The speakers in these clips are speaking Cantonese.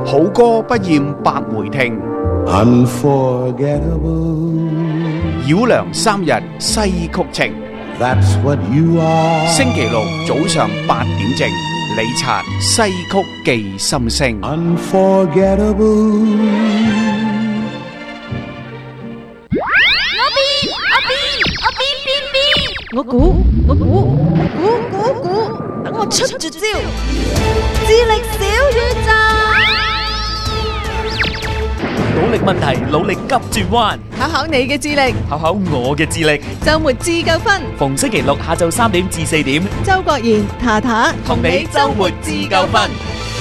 好歌不厭百回聽， Unforgettable. 繞梁三日西曲情。 That's what you are. 星期六早上8點正，李察西曲記心聲。 Unforgettable. 我估，等我出絕招，智力小宇宙， 努力問題，努力急轉彎， 考考你嘅智力， 考考我嘅智力。 周末自救分， 逢星期六下晝3點至4點， 周國賢、塔塔同你周末自救分。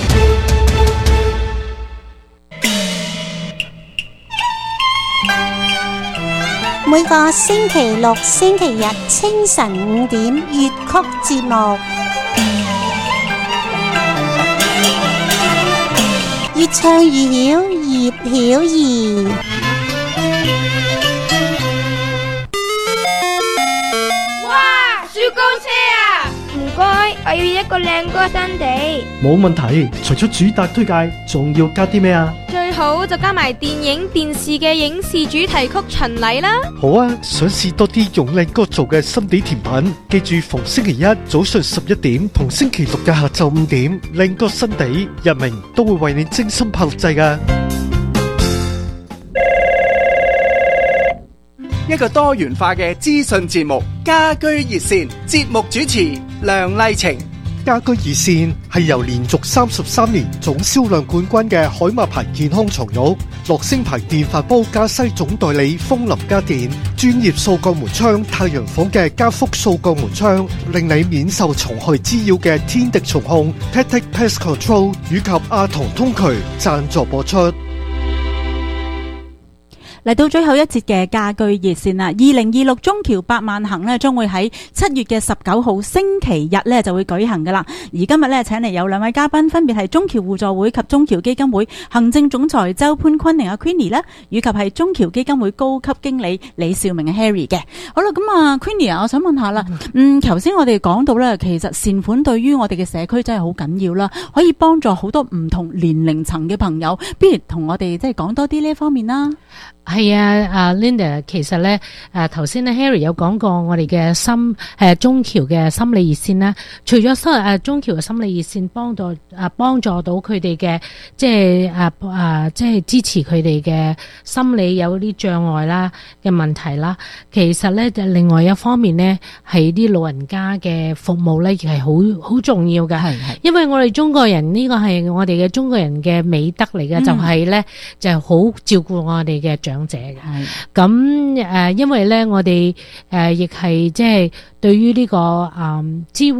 每個星期六、星期日清晨5點粵曲節目，越唱越曉，葉曉儀。 哇！雪糕車啊！唔該，我要一個靚歌新地。 冇問題，除咗主打推介，仲要加啲咩啊？ 最好就加埋電影、電視嘅影視主題曲巡禮啦。 好啊，想試多啲用靚歌做嘅心地甜品，記住逢星期一早上11點同星期六嘅下晝5點，靚歌新地日明都會為你精心拍錄製㗎。 一個多元化嘅資訊節目，家居熱線，節目主持梁麗晴。 家居熱線係由連續33年總銷量冠軍嘅海馬牌健康床褥、樂聲牌電飯煲加西總代理風林家電、專業掃鋼門窗太陽房嘅加福掃鋼門窗，令你免受蟲害滋擾嘅天敵蟲控 Tactic Pest Control 以及阿童通渠贊助播出。 嚟到最後一節嘅家居熱線啦，2026中橋百萬行呢將會喺7月嘅19號星期日呢就會舉行噶啦。而今日呢請嚟有2位嘉賓，分別係中橋互助會及中橋基金會行政總裁周潘坤寧阿 Queenie 啦，以及係中橋基金會高級經理李兆明 Harry 嘅。好啦，咁啊 Queenie 啊，我想問下啦，頭先我哋講到呢，其實善款對於我哋嘅社區真係好緊要啦，可以幫助好多唔同年齡層嘅朋友，不如同我哋即係講多啲呢一方面啦。 係啊，Linda， 其實咧，頭先咧 Harry 有講過我哋嘅中橋嘅心理熱線啦。除咗中橋嘅心理熱線幫助到佢哋嘅，即係支持佢哋嘅心理有啲障礙啦嘅問題啦。其實咧，就另外一方面咧，係啲老人家嘅服務咧，亦係好重要嘅。係，因為我哋中國人呢個係我哋嘅中國人嘅美德嚟嘅，就係咧就係好照顧我哋嘅長者嘅。咁因為咧我哋亦係即係對於呢個支援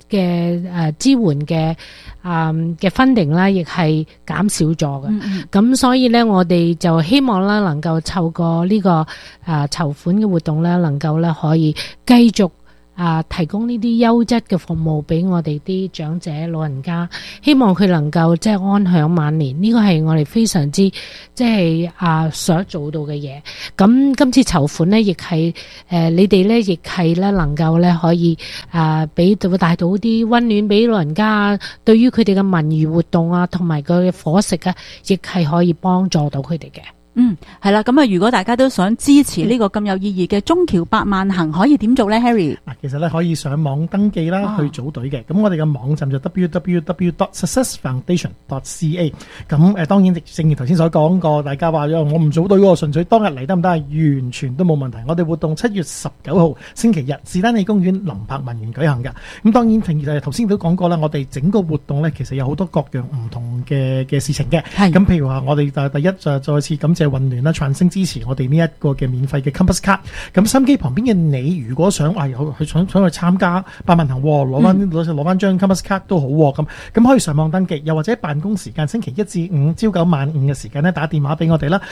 嘅funding啦，亦係減少咗嘅。咁所以咧我哋就希望啦能夠透過呢個籌款嘅活動咧，能夠咧可以繼續提供呢啲優質嘅服務俾我哋啲長者老人家，希望佢能夠即係安享晚年。呢個係我哋非常之即係想做到嘅嘢。咁今次籌款呢，亦係你哋呢，亦係咧能夠咧可以帶到啲溫暖俾老人家。對於佢哋嘅文娛活動啊，同埋佢嘅伙食啊，亦係可以幫助到佢哋嘅。 係啦，咁啊，如果大家都想支持呢個咁有意義嘅中橋百萬行，可以點做咧 ，Harry？ 其實咧可以上網登記啦，去組隊嘅。咁我哋嘅網站就 www.successfoundation.ca。咁當然正如頭先所講過，大家話我唔組隊喎，純粹當日嚟得唔得？完全都冇問題。我哋活動7月19號星期日，士丹利公園林柏文園舉行㗎。咁當然頭先都講過啦，我哋整個活動咧其實有好多各樣唔同嘅事情嘅。咁譬如話，我哋第一就再次感謝運聯啦，創星支持我哋呢一個嘅免費嘅 Compass 卡。咁心機旁邊嘅你，如果想想去參加百萬行，攞翻張 Compass 卡都好咁可以上網登記，又或者辦公時間星期1至5朝9晚5嘅時間咧，打電話俾我哋啦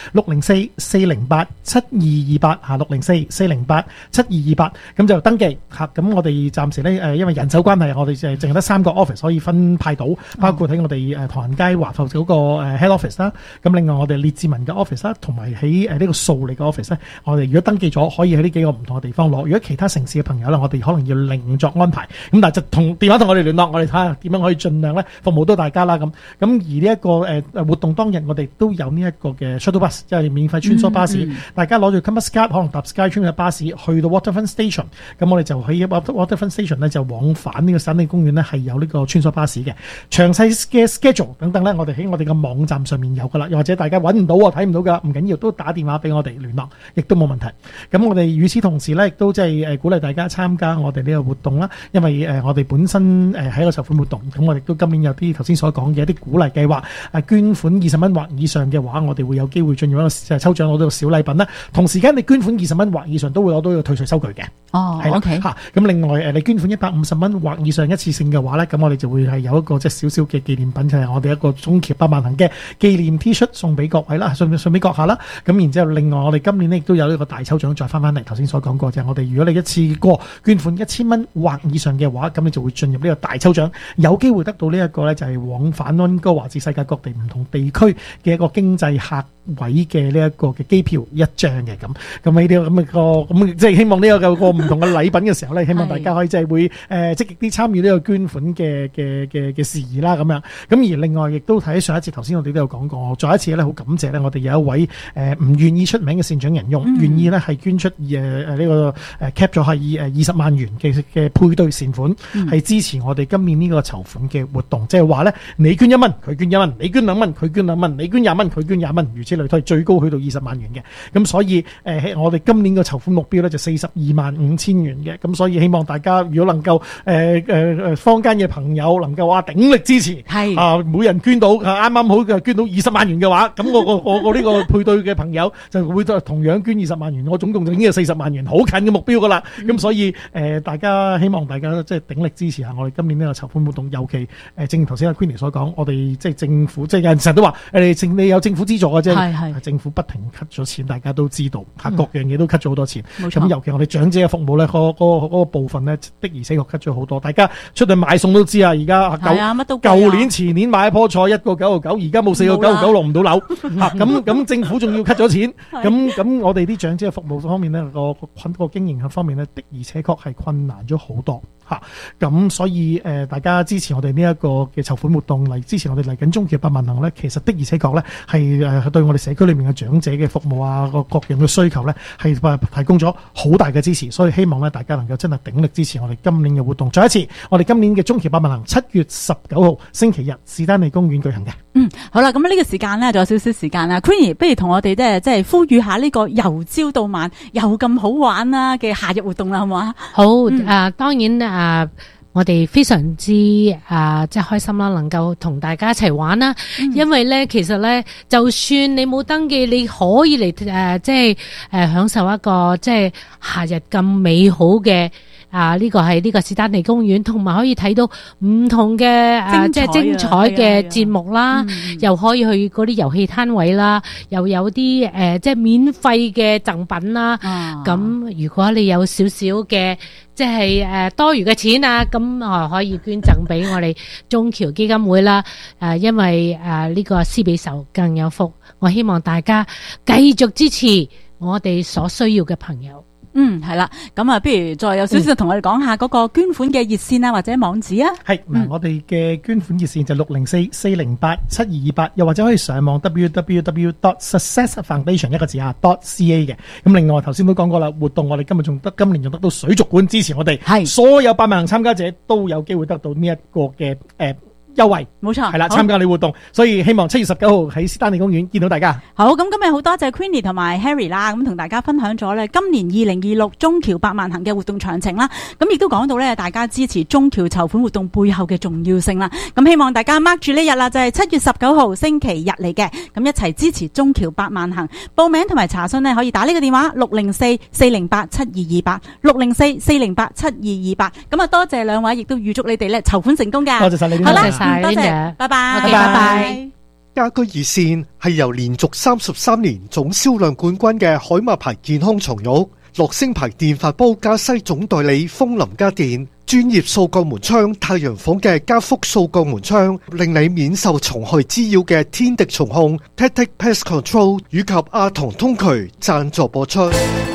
，604-408-7228，604-408-7228，咁就登記嚇。咁我哋暫時咧因為人手關係，我哋淨係得3個 office 可以分派到，包括喺我哋唐人街街華埠嗰個head office 啦。咁另外我哋列治文嘅 office 啦，同埋喺呢個素利嘅 office 咧，我哋如果登記咗，可以喺呢幾個唔同嘅地方攞。如果其他城市嘅朋友咧，我哋可能要另作安排。咁但係就電話同我哋聯絡，我哋睇下點樣可以盡量咧服務到大家啦。咁而呢一個活動當日，我哋都有呢一個嘅 shuttle bus， 即係免費穿梭巴士。大家攞住 Compass Card 可能搭 SkyTrain 嘅巴士去到 Waterfront Station， 咁我哋就喺 Waterfront Station 咧就往返呢個省立公園咧係有呢個穿梭巴士嘅。詳細嘅 schedule 等等咧，我哋喺我哋嘅網站上面有噶啦，又或者大家揾唔到睇唔到噶，唔緊要，都打電話俾我哋聯絡，亦都冇問題。咁我哋與此同時咧，亦都即係鼓勵大家參加我哋呢個活動啦，因為我哋本身喺一個籌款活動，咁我哋都今年有啲頭先所講嘅一啲鼓勵計劃，捐款20蚊或以上嘅話，我哋會有機會進入一個抽獎攞到個小禮品啦。同時間你捐款20蚊或以上都會攞到一個退稅收據嘅。 哦， 係啦 OK 嚇。咁另外你捐款150蚊或以上一次性嘅話咧，咁我哋就會係有一個即係少少嘅紀念品，就係我哋一個中橋百萬行嘅紀念 T 恤送俾各位啦，送俾閣下啦。咁然之後，另外我哋今年咧亦都有呢個大抽獎，再翻嚟頭先所講過，就係我哋如果你一次過捐款1000蚊或以上嘅話，咁你就會進入呢個大抽獎，有機會得到呢一個咧就係往返溫哥華至世界各地唔同地區嘅一個經濟客位嘅呢一個嘅機票一張嘅。咁呢啲咁嘅咁即係希望呢個唔同嘅禮品嘅時候咧，希望大家可以即係會積極啲參與呢個捐款嘅事宜啦咁樣。咁而另外亦都睇上一節頭先我哋都有講過，再一次咧好感謝咧，我哋有一位唔願意出名嘅善長仁翁，願意咧係捐出呢個cap 咗係20萬元嘅配對善款，係支持我哋今年呢個籌款嘅活動。即係話咧，你捐1蚊，佢捐1蚊；你捐2蚊，佢捐2蚊；你捐20蚊，佢捐20蚊，如此類推，最高去到20萬元嘅。咁所以我哋今年嘅籌款目標咧就425000元嘅。咁所以希望大家如果能夠坊間嘅朋友能夠鼎力支持，每人捐到啱啱好嘅捐到20萬元嘅話，咁我呢個配對嘅朋友就會同樣捐20萬元，我總共就已經有40萬元，好近嘅目標噶啦。咁所以大家希望大家即係鼎力支持下我哋今年呢個籌款活動，尤其正如頭先阿 Queenie 所講，我哋即係政府，即係有人成日都話你有政府資助嘅啫，政府不停 cut 咗錢，大家都知道各樣嘢都 cut 咗好多錢。咁尤其我哋長者嘅服務咧，嗰個部分咧的而且確 cut 咗好多。大家出去買餸都知啊，而家舊年前年買一棵菜1個9.9，而家冇4個9.9落唔到樓。咁政府仲要 cut 咗錢，咁我哋啲長者嘅服務方面咧，個經營方面咧的而且確係困難咗好多。咁所以大家支持我哋呢一個嘅籌款活動，嚟支持我哋嚟緊中橋百萬行咧，其實的而且確咧係對我哋社區裏面嘅長者嘅服務啊，各樣嘅需求咧係提供咗好大嘅支持。所以希望咧大家能夠真係鼎力支持我哋今年嘅活動。再一次，我哋今年嘅中橋百萬行7月19號星期日士丹利公園舉行嘅。 好啦，咁呢個時間咧仲有少少時間啦 ，Queenie 不如同我哋即係呼籲下呢個由朝到晚又咁好玩啦嘅夏日活動啦，好唔好啊？ 好，當然我哋非常之即係開心啦，能夠同大家一齊玩啦。因為咧，其實咧，就算你冇登記，你可以嚟即係享受一個即係夏日咁美好嘅。呢個係呢個士丹利公園，同埋可以睇到唔同嘅即係精彩嘅節目啦，又可以去嗰啲遊戲攤位啦，又有啲即係免費嘅贈品啦。咁如果你有少少嘅即係多餘嘅錢啊，咁可以捐贈俾我哋中橋基金會啦。因為呢個施比受更有福，我希望大家繼續支持我哋所需要嘅朋友。 係啦，咁不如再有少少同我哋講下嗰個捐款嘅熱線啊，或者網址啊。 係我哋嘅捐款熱線就604-408-7228，又或者可以上網 www.successfoundation 一個字.ca 嘅。咁另外頭先都講過啦，活動我哋今年仲得到水族館支持我哋，係所有百萬行參加者都有機會得到呢一個嘅優惠， 冇錯， 係啦，參加你活動，所以希望7月19號喺士丹利公園見到大家。 好，咁今日好多謝 Queenie 同埋 Harry 啦，咁同大家分享咗咧今年2026中橋百萬行嘅活動詳情啦，咁亦都講到咧大家支持中橋籌款活動背後嘅重要性啦。咁希望大家 mark 住呢日啦，就係7月19號星期日嚟嘅，咁一齊支持中橋百萬行。報名同埋查詢呢，可以打呢個電話604-408-7228 604-408-7228。咁啊，多謝兩位，亦都預祝你哋咧籌款成功噶。 多謝晒你哋。 好啦，多謝，拜拜，拜拜。 家居熱線係由連續33年總銷量冠軍嘅海馬牌健康床褥、樂聲牌電飯煲加西總代理風林家電，專專業掃鋼門窗太陽房嘅加幅掃鋼門窗，令你免受蟲害滋擾嘅天敵蟲控 Tactic Pest Control 以及阿童通渠贊助播出。